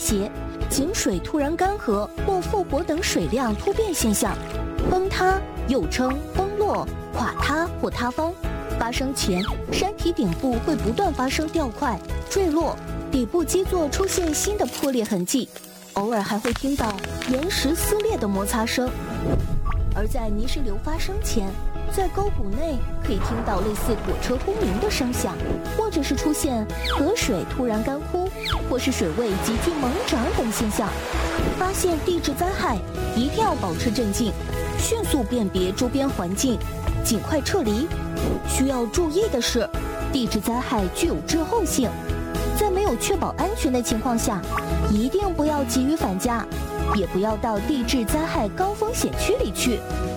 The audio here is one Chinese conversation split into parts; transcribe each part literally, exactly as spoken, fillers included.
斜、井水突然干涸或复活等水量突变现象。崩塌又称崩落、垮塌或塌方，发生前山体顶部会不断发生掉块、坠落，底部基座出现新的破裂痕迹，偶尔还会听到岩石撕裂的摩擦声。而在泥石流发生前，在沟谷内可以听到类似火车轰鸣的声响，或者是出现河水突然干枯，或是水位急剧猛涨等现象。发现地质灾害一定要保持镇静，迅速辨别周边环境，尽快撤离。需要注意的是，地质灾害具有滞后性，在没有确保安全的情况下，一定不要急于返家，也不要到地质灾害高风险区里去。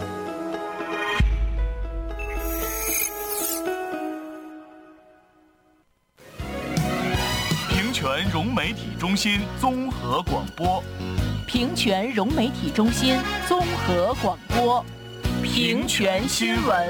平泉融媒体中心综合广播， 平泉融媒体中心综合广播，平泉新闻。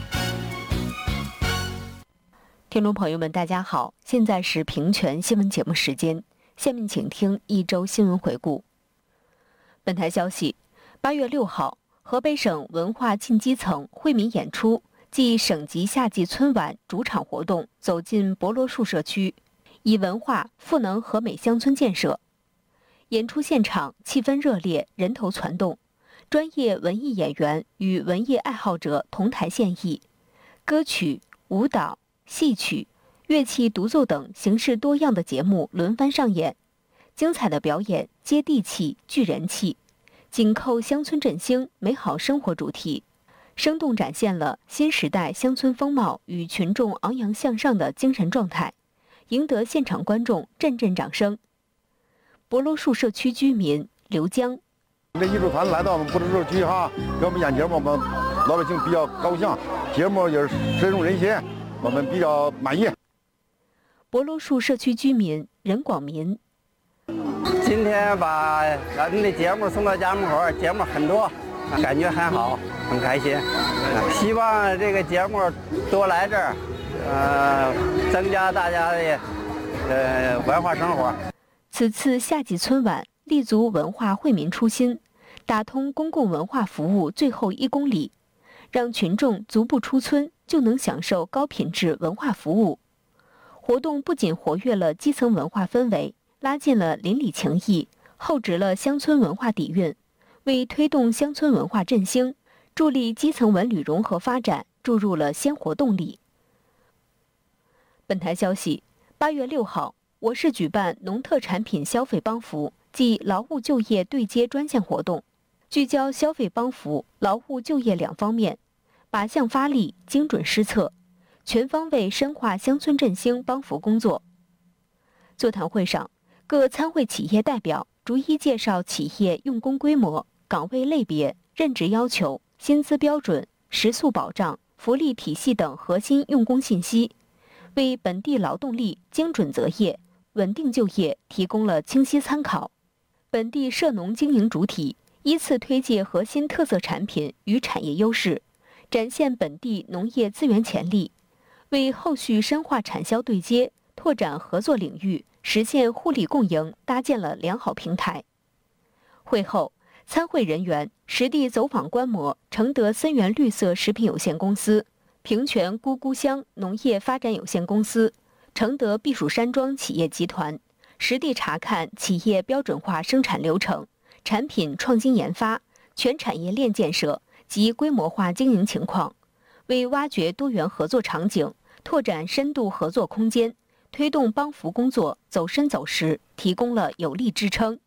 听众朋友们，大家好，现在是平泉新闻节目时间，下面请听一周新闻回顾。本台消息，八月六号，河北省文化进基层惠民演出暨省级夏季春晚主场活动走进博罗树社区，以文化赋能和美乡村建设。演出现场气氛热烈，人头攒动，专业文艺演员与文艺爱好者同台献艺，歌曲、舞蹈、戏曲、乐器独奏等形式多样的节目轮番上演，精彩的表演接地气、聚人气，紧扣乡村振兴、美好生活主题，生动展现了新时代乡村风貌与群众昂扬向上的精神状态，赢得现场观众阵阵掌声。博罗树社区居民刘江， 这艺术团来到我们博罗树社区哈，给我们演节目，我们老百姓比较高兴，节目也是深入人心，我们比较满意。 博罗树社区居民任广民， 今天把咱们的节目送到家门口，节目很多，感觉很好，很开心。希望这个节目多来这儿，呃，增加大家的呃文化生活。 此次夏季春晚立足文化惠民初心，打通公共文化服务最后一公里，让群众足不出村就能享受高品质文化服务。活动不仅活跃了基层文化氛围，拉近了邻里情谊，厚植了乡村文化底蕴，为推动乡村文化振兴、助力基层文旅融合发展注入了鲜活动力。本台消息，八月六号，我市举办农特产品消费帮扶暨劳务就业对接专项活动，聚焦消费帮扶、劳务就业两方面，靶向发力，精准施策，全方位深化乡村振兴帮扶工作。座谈会上，各参会企业代表逐一介绍企业用工规模、岗位类别、任职要求、薪资标准、食宿保障、福利体系等核心用工信息，为本地劳动力精准择业、稳定就业提供了清晰参考。本地涉农经营主体依次推介核心特色产品与产业优势，展现本地农业资源潜力，为后续深化产销对接、拓展合作领域、实现互利共赢搭建了良好平台。会后，参会人员实地走访观摩承德森源绿色食品有限公司、平泉咕咕乡农业发展有限公司、承德避暑山庄企业集团，实地查看企业标准化生产流程、产品创新研发、全产业链建设及规模化经营情况，为挖掘多元合作场景、拓展深度合作空间、推动帮扶工作走深走实提供了有力支撑。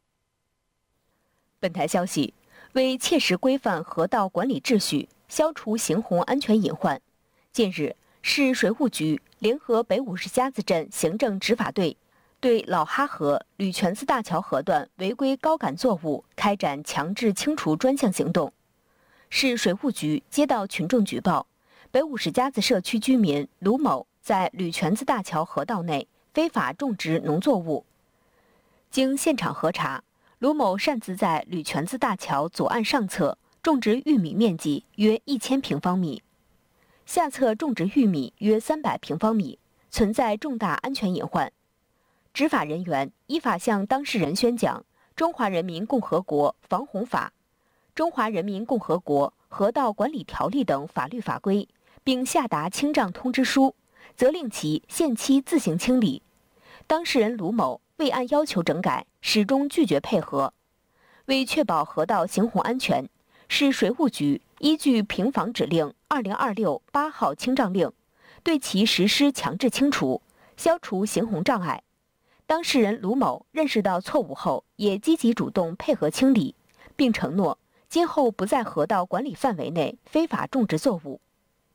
本台消息，为切实规范河道管理秩序，消除行洪安全隐患，近日，市水务局联合北五十家子镇行政执法队，对老哈河、吕泉子大桥河段违规高杆作物开展强制清除专项行动。市水务局接到群众举报，北五十家子社区居民卢某在吕泉子大桥河道内非法种植农作物。经现场核查，卢某擅自在吕泉子大桥左岸上侧种植玉米面积约一千平方米，下侧种植玉米约三百平方米，存在重大安全隐患。 执法人员依法向当事人宣讲《中华人民共和国防洪法》、《中华人民共和国河道管理条例》等法律法规，并下达清障通知书，责令其限期自行清理。当事人卢某未按要求整改，始终拒绝配合。为确保河道行洪安全，市水务局依据《平房指令》二零二六八号清障令，对其实施强制清除，消除行洪障碍。当事人卢某认识到错误后，也积极主动配合清理，并承诺今后不在河道管理范围内非法种植作物。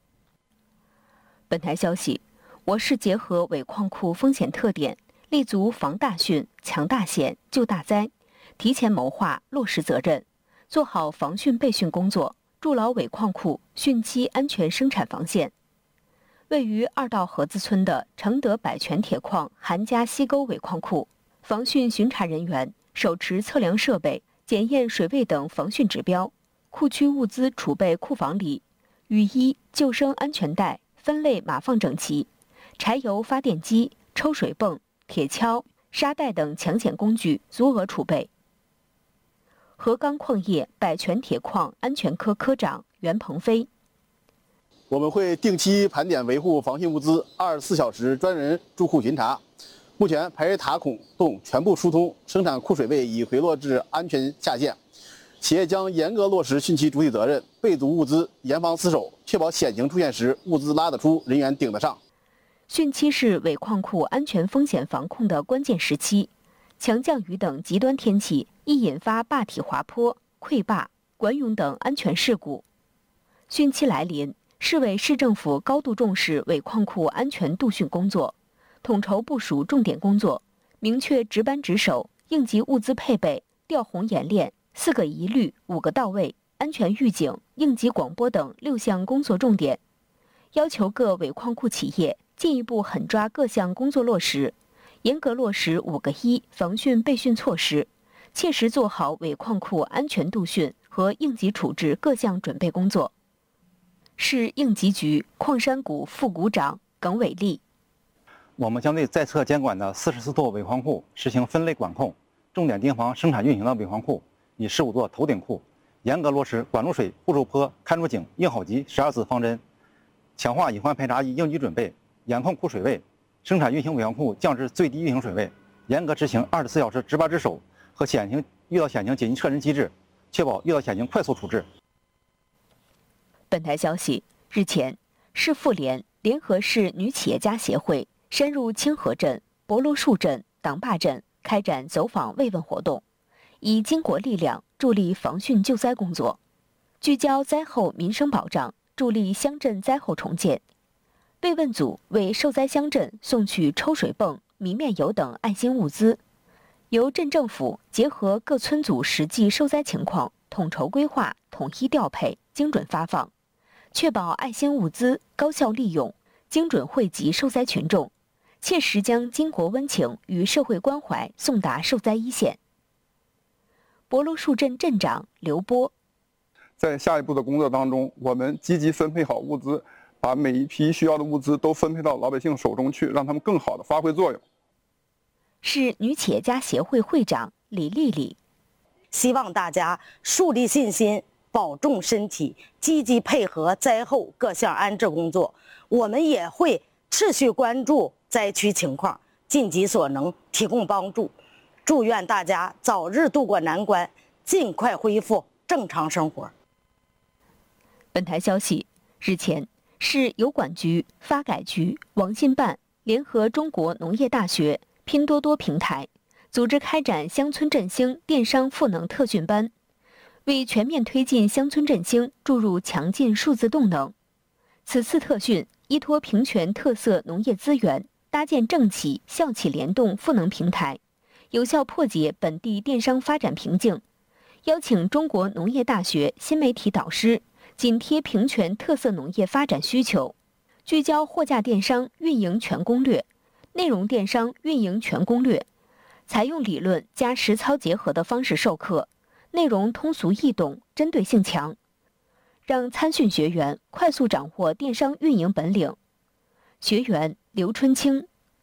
本台消息，我市结合尾矿库风险特点，立足防大汛、强大险、救大灾，提前谋划落实责任，做好防汛备汛工作，筑牢尾矿库汛期安全生产防线。位于二道河子村的承德百泉铁矿韩家西沟尾矿库，防汛巡查人员手持测量设备检验水位等防汛指标，库区物资储备库房里，雨衣、救生安全带分类码放整齐，柴油发电机、抽水泵、铁锹、沙袋等抢险工具足额储备。河钢矿业百泉铁矿安全科科长袁鹏飞。 我们会定期盘点维护防汛物资，二十四小时专人驻库巡查。目前排水塔孔洞全部疏通，生产库水位已回落至安全下限。企业将严格落实汛期主体责任，备足物资，严防死守，确保险情出现时物资拉得出，人员顶得上。 汛期是尾矿库安全风险防控的关键时期，强降雨等极端天气易引发坝体滑坡、溃坝、管涌等安全事故。汛期来临，市委市政府高度重视尾矿库安全度汛工作，统筹部署重点工作，明确值班值守、应急物资配备、调洪演练、四个一律、五个到位、安全预警、应急广播等六项工作重点，要求各尾矿库企业进一步狠抓各项工作落实，严格落实五个一防汛备汛措施，切实做好尾矿库安全度汛和应急处置各项准备工作。市应急局矿山股副股长耿伟立。 我们将对在册监管的四十四座尾矿库实行分类管控，重点盯防生产运行的尾矿库，以十五座头顶库，严格落实管住水、护住坡、看住井、应好急十二字方针，强化隐患排查与应急准备，严控库水位，生产运行尾矿库降至最低运行水位，严格执行二十四小时值班值守和险情遇到险情紧急撤人机制，确保遇到险情快速处置。 本台消息，日前，市妇联联合市女企业家协会深入清河镇、博罗树镇、党坝镇开展走访慰问活动，以巾帼力量助力防汛救灾工作，聚焦灾后民生保障，助力乡镇灾后重建。慰问组为受灾乡镇送去抽水泵、米面油等爱心物资，由镇政府结合各村组实际受灾情况，统筹规划、统一调配、精准发放，确保爱心物资高效利用，精准惠及受灾群众，切实将巾帼温情与社会关怀送达受灾一线。博罗树镇镇长刘波， 在下一步的工作当中，我们积极分配好物资，把每一批需要的物资都分配到老百姓手中去，让他们更好的发挥作用。 市女企业家协会会长李丽丽， 希望大家树立信心，保重身体，积极配合灾后各项安置工作。我们也会持续关注灾区情况，尽己所能提供帮助。祝愿大家早日渡过难关，尽快恢复正常生活。 本台消息，日前，市邮管局、发改局、网信办联合中国农业大学、拼多多平台，组织开展乡村振兴电商赋能特训班，为全面推进乡村振兴注入强劲数字动能。此次特训依托平泉特色农业资源，搭建政企、校企联动赋能平台，有效破解本地电商发展瓶颈。邀请中国农业大学新媒体导师紧贴平泉特色农业发展需求，聚焦货架电商运营全攻略、内容电商运营全攻略，采用理论加实操结合的方式授课，内容通俗易懂，针对性强，让参训学员快速掌握电商运营本领。学员刘春清，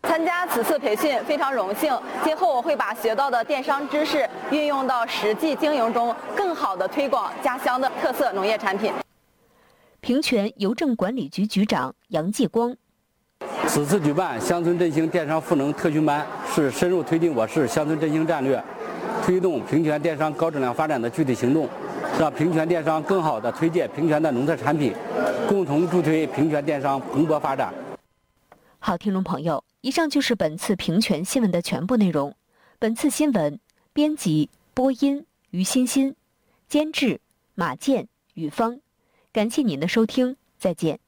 参加此次培训非常荣幸，今后我会把学到的电商知识运用到实际经营中，更好地推广家乡的特色农业产品。 平泉邮政管理局局长杨继光。 此次举办乡村振兴电商赋能特训班，是深入推进我市乡村振兴战略，推动平泉电商高质量发展的具体行动，让平泉电商更好地推介平泉的农特产品，共同助推平泉电商蓬勃发展。 好，听众朋友，以上就是本次平泉新闻的全部内容。本次新闻编辑播音于欣欣，监制马健、雨芳。感谢您的收听，再见。